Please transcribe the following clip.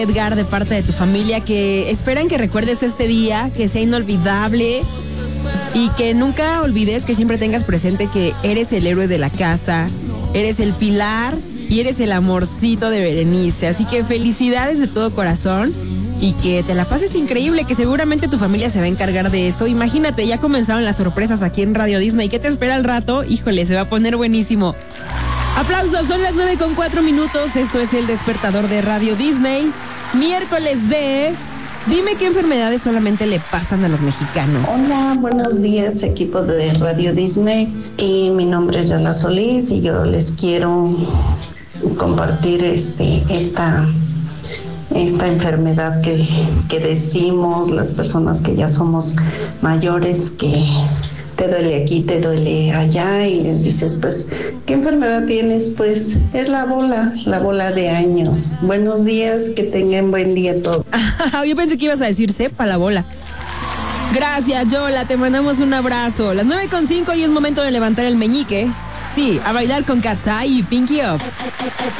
Edgar, de parte de tu familia, que esperan que recuerdes este día, que sea inolvidable y que nunca olvides, que siempre tengas presente que eres el héroe de la casa, eres el pilar y eres el amorcito de Berenice. Así que felicidades de todo corazón y que te la pases increíble, que seguramente tu familia se va a encargar de eso. Imagínate, ya comenzaron las sorpresas aquí en Radio Disney. ¿Qué te espera al rato? Híjole, se va a poner buenísimo. Aplausos, son las 9:04. Esto es El Despertador de Radio Disney. Miércoles de... Dime qué enfermedades solamente le pasan a los mexicanos. Hola, buenos días, equipo de Radio Disney. Y mi nombre es Yana Solís y yo les quiero compartir esta enfermedad que decimos las personas que ya somos mayores, que te duele aquí, te duele allá, y les dices, pues, ¿qué enfermedad tienes? Pues es la bola de años. Buenos días, que tengan buen día todos. Yo pensé que ibas a decir sepa la bola. Gracias, Yola, te mandamos un abrazo. Las 9:05 y es momento de levantar el meñique. Sí, a bailar con Katsai y Pinky Up.